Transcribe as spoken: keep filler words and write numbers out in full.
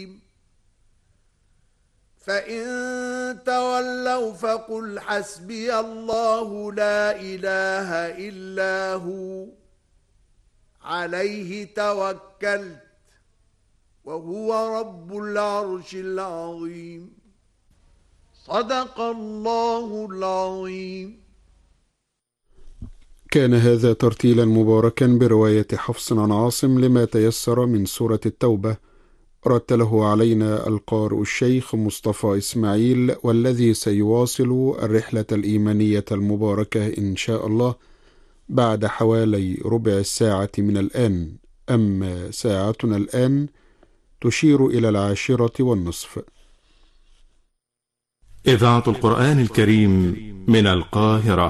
فإن تولوا فقل حسبي الله لا إله إلا هو عليه توكلت وهو رب العرش العظيم. صدق الله العظيم. كان هذا ترتيلا مباركا برواية حفص عن عاصم لما تيسر من سورة التوبة، رتله علينا القارئ الشيخ مصطفى إسماعيل، والذي سيواصل الرحلة الإيمانية المباركة إن شاء الله بعد حوالي ربع الساعة من الآن. أما ساعتنا الآن تشير إلى العاشرة والنصف. إذاعة القرآن الكريم من القاهرة.